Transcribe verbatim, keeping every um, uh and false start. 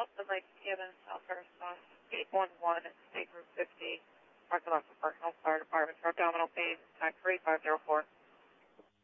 South of Lake Gibbon, Southwest on eight one one at State Route fifty, parking lot for Park Hill Fire Department for abdominal pain, type three five zero four.